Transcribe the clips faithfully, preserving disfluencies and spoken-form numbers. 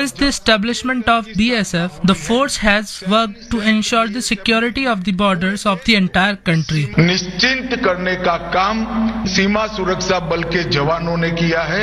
Since the establishment of B S F, the force has worked to ensure the security of the borders of the entire country. निश्चिंत करने का काम सीमा सुरक्षा बल के जवानों ने किया है.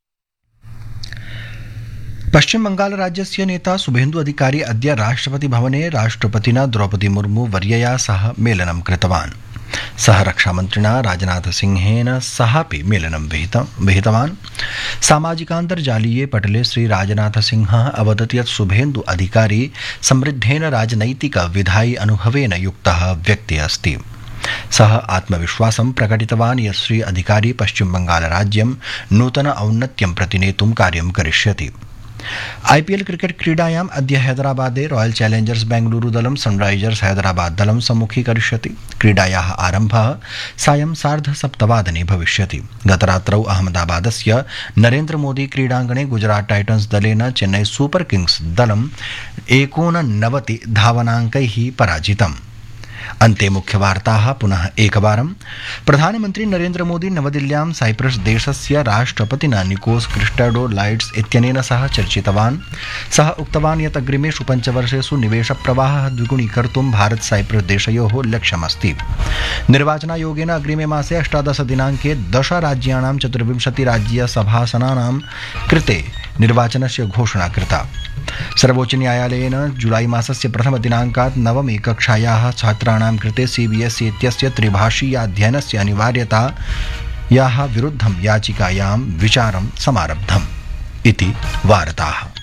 पश्चिम बंगाल राज्यस्य नेता शुभेन्दु अधिकारी अद्य राष्ट्रपति भवने राष्ट्रपतिना द्रौपदी मुर्मू वर्यया सह मेलनं कृतवान्. सः रक्षामन्त्रिणा राजनाथ सिंहेन सहापि मेलनं विहितवान्. सामाजिकान्तर्जालीये पटले श्री राजनाथ सिंहः अवदत् यत् शुभेन्दु अधिकारी समृद्धेन राजनैतिक विधायि अनुभवेन युक्तः व्यक्ति अस्ति. सः आत्मविश्वासं प्रकटितवान् यत् श्री अधिकारी पश्चिम बंगाल राज्यं नूतन औन्नत्यं प्रति नेतुं कार्यं करिष्यति. आईपीएल क्रिकेट क्रीडायाम् अद्य हैदराबादे रॉयल चैलेंजर्स बेंगलुरु दलं सनराइजर्स हैदराबाद दलं सम्मुखीकरिष्यति. क्रीडायाः आरम्भः सायं सार्धसप्तवादने भविष्यति. गतरात्रौ अहमदाबादस्य नरेन्द्र मोदी क्रीडाङ्गणे गुजरात टाइटन्स दलेन चेन्नई सुपर किंग्स दलं एकोननवति धावनाङ्कैः पराजितम्. अन्ते मुख्यवार्ताः पुनः एकवारं. प्रधानमन्त्री नरेन्द्र मोदी नवदिल्ल्यां साइप्रस देशस्य राष्ट्रपतिना निकोस क्रिस्टोडोलाइड्स इत्यनेन सह चर्चितवान्. सः उक्तवान् यत् अग्रिमेषु पञ्चवर्षेषु निवेशप्रवाहः द्विगुणीकर्तुं भारत साइप्रस देशयोः लक्ष्यमस्ति. निर्वाचनायोगेन अग्रिमे मासे अष्टादश दिनाङ्के दश राज्याणां चतुर्विंशति राज्यसभासनानां कृते निर्वाचनस्य घोषणा कृता. सर्वोच्च न्यायालयेन जुलाई मासस्य प्रथमदिनाङ्कात् नवमी कक्षायाः छात्राणां कृते सीबीएसई इत्यस्य त्रिभाषीयाध्ययनस्य अनिवार्यतायाः विरुद्धं याचिकायां विचारं समारब्धम् इति वार्ताः.